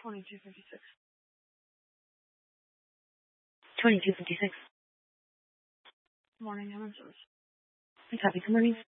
2256. 2256. Morning, I'm in service. Hey, copy. Good morning.